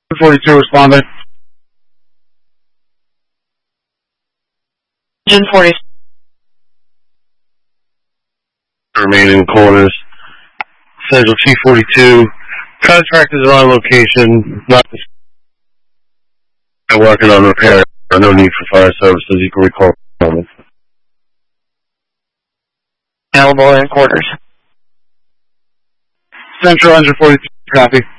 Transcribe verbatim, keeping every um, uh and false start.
forty-two responding. Engine forty. Remaining quarters. Central T forty-two. Contractors are on location. Not working on repair. No need for fire services. You can recall. Available in quarters. Central one forty-two, copy.